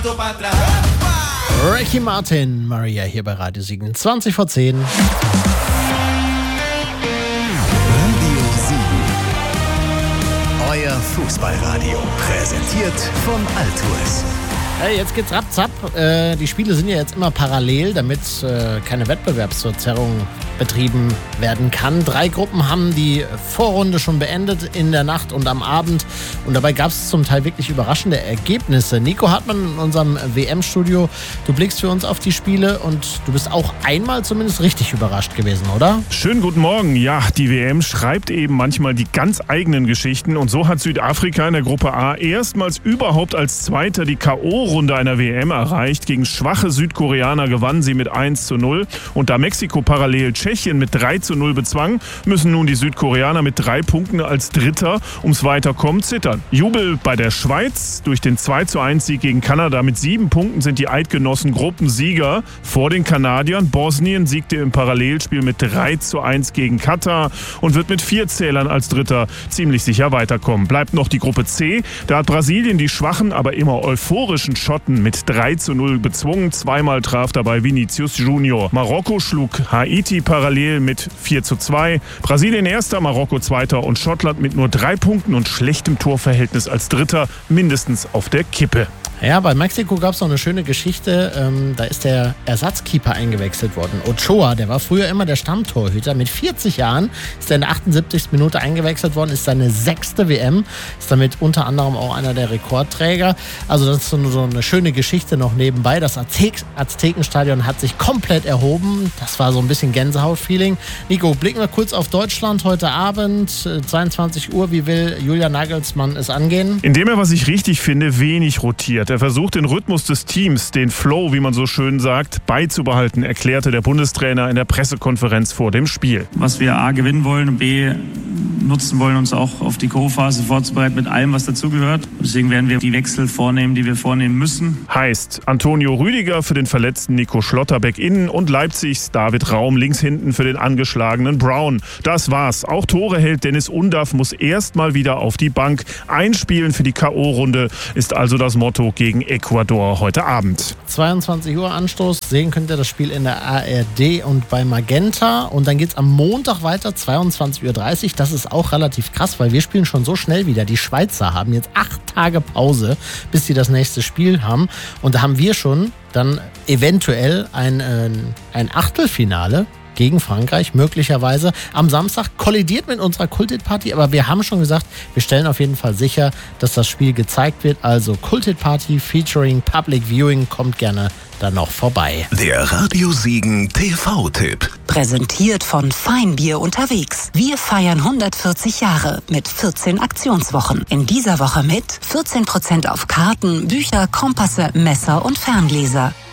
Ricky Martin, Maria hier bei Radio Siegen, 20 vor 10. Radio Siegen. Euer Fußballradio. Präsentiert von Altours. Hey, jetzt geht's rapp-zapp. Die Spiele sind ja jetzt immer parallel, damit keine Wettbewerbsverzerrung betrieben werden kann. 3 Gruppen haben die Vorrunde schon beendet in der Nacht und am Abend. Und dabei gab es zum Teil wirklich überraschende Ergebnisse. Nico Hartmann in unserem WM-Studio. Du blickst für uns auf die Spiele und du bist auch einmal zumindest richtig überrascht gewesen, oder? Schönen guten Morgen. Ja, die WM schreibt eben manchmal die ganz eigenen Geschichten. Und so hat Südafrika in der Gruppe A erstmals überhaupt als Zweiter die K.O.-Runde einer WM erreicht. Gegen schwache Südkoreaner gewannen sie mit 1:0. Und da Mexiko parallel Tschechien mit 3:0 bezwang, müssen nun die Südkoreaner mit 3 Punkten als Dritter ums Weiterkommen zittern. Jubel bei der Schweiz. Durch den 2:1-Sieg gegen Kanada mit 7 Punkten sind die Eidgenossen Gruppensieger vor den Kanadiern. Bosnien siegte im Parallelspiel mit 3:1 gegen Katar und wird mit 4 Zählern als Dritter ziemlich sicher weiterkommen. Bleibt noch die Gruppe C. Da hat Brasilien die schwachen, aber immer euphorischen Schotten mit 3:0 bezwungen. Zweimal traf dabei Vinicius Junior. Marokko schlug Haiti parallel mit 4:2. Brasilien erster, Marokko zweiter und Schottland mit nur 3 Punkten und schlechtem Torverhältnis als Dritter mindestens auf der Kippe. Ja, bei Mexiko gab es noch eine schöne Geschichte. Da ist der Ersatzkeeper eingewechselt worden. Ochoa, der war früher immer der Stammtorhüter. Mit 40 Jahren ist er in der 78. Minute eingewechselt worden. Ist seine 6. WM. Ist damit unter anderem auch einer der Rekordträger. Also das ist so eine schöne Geschichte noch nebenbei. Das Aztekenstadion hat sich komplett erhoben. Das war so ein bisschen Gänsehaut-Feeling. Nico, blicken wir kurz auf Deutschland heute Abend. 22 Uhr. Wie will Julian Nagelsmann es angehen? Indem er, was ich richtig finde, wenig rotiert. Er versucht, den Rhythmus des Teams, den Flow, wie man so schön sagt, beizubehalten, erklärte der Bundestrainer in der Pressekonferenz vor dem Spiel. Was wir A, gewinnen wollen und B, nutzen wollen, uns auch auf die K.O.-Phase vorzubereiten mit allem, was dazugehört. Deswegen werden wir die Wechsel vornehmen, die wir vornehmen müssen. Heißt Antonio Rüdiger für den verletzten Nico Schlotterbeck innen und Leipzigs David Raum links hinten für den angeschlagenen Brown. Das war's. Auch Tore hält Dennis Undaff, muss erstmal wieder auf die Bank. Einspielen für die K.O.-Runde ist also das Motto gegen Ecuador heute Abend. 22 Uhr Anstoß. Sehen könnt ihr das Spiel in der ARD und bei Magenta. Und dann geht's am Montag weiter, 22:30 Uhr. Das ist auch relativ krass, weil wir spielen schon so schnell wieder. Die Schweizer haben jetzt 8 Tage Pause, bis sie das nächste Spiel haben. Und da haben wir schon dann eventuell ein Achtelfinale gegen Frankreich, möglicherweise. Am Samstag kollidiert mit unserer Kulthit-Party, aber wir haben schon gesagt, wir stellen auf jeden Fall sicher, dass das Spiel gezeigt wird. Also Kulthit-Party featuring Public Viewing, kommt gerne dann noch vorbei. Der Radio Siegen TV-Tipp. Präsentiert von Feinbier unterwegs. Wir feiern 140 Jahre mit 14 Aktionswochen. In dieser Woche mit 14% auf Karten, Bücher, Kompasse, Messer und Ferngläser.